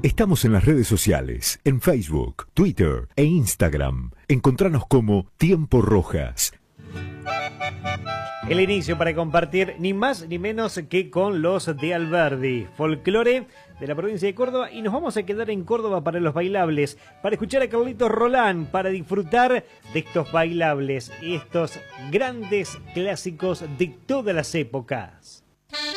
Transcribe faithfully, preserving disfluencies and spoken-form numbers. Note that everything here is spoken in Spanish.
Estamos en las redes sociales, en Facebook, Twitter e Instagram. Encontranos como Tiempo Rojas. El inicio para compartir ni más ni menos que con los de Alberdi, folclore de la provincia de Córdoba, y nos vamos a quedar en Córdoba para los bailables, para escuchar a Carlitos Rolán, para disfrutar de estos bailables y estos grandes clásicos de todas las épocas.